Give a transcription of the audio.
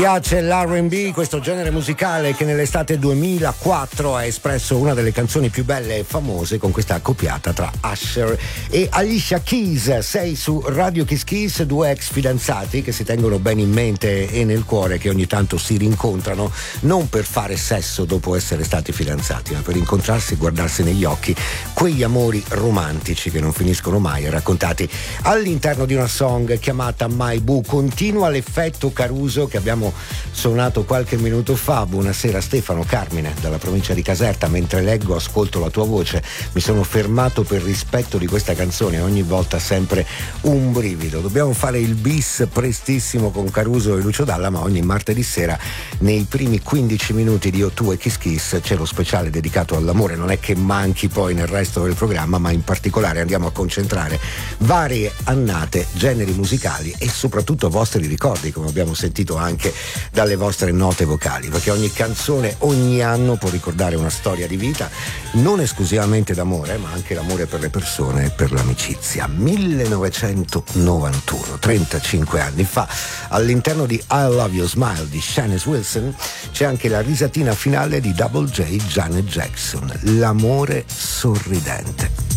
Piace l'R&B, questo genere musicale che nell'estate 2004 ha espresso una delle canzoni più belle e famose con questa accoppiata tra Usher e Alicia Keys. Sei su Radio Kiss Kiss, due ex fidanzati che si tengono bene in mente e nel cuore, che ogni tanto si rincontrano non per fare sesso dopo essere stati fidanzati, ma per incontrarsi e guardarsi negli occhi quegli amori romantici che non finiscono mai, raccontati all'interno di una song chiamata My Boo. Continua l'effetto Caruso che abbiamo suonato qualche minuto fa. Buonasera Stefano, Carmine dalla provincia di Caserta. Mentre leggo, ascolto la tua voce, mi sono fermato per rispetto di questa canzone, ogni volta sempre un brivido. Dobbiamo fare il bis prestissimo con Caruso e Lucio Dalla, ma ogni martedì sera nei primi 15 minuti di Io, Tu e Kiss Kiss c'è lo speciale dedicato all'amore. Non è che manchi poi nel resto del programma, ma in particolare andiamo a concentrare varie annate, generi musicali e soprattutto vostri ricordi, come abbiamo sentito anche dalle vostre note vocali, perché ogni canzone ogni anno può ricordare una storia di vita, non esclusivamente d'amore, ma anche l'amore per le persone e per l'amicizia. 1991, 35 anni fa, all'interno di I Love Your Smile di Shanice Wilson c'è anche la risatina finale di Double J Janet Jackson, l'amore sorridente.